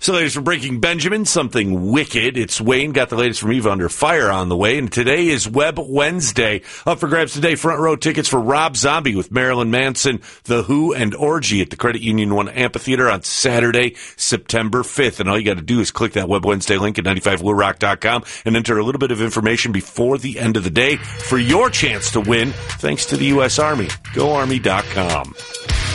So, latest from Breaking Benjamin, something wicked. It's Wayne, got the latest from Eva Under Fire on the way, and today is Web Wednesday. Up for grabs today, front row tickets for Rob Zombie with Marilyn Manson, The Who, and Orgy at the Credit Union 1 Amphitheater on Saturday, September 5th. And all you got to do is click that Web Wednesday link at 95WillRock.com and enter a little bit of information before the end of the day for your chance to win, thanks to the U.S. Army. GoArmy.com.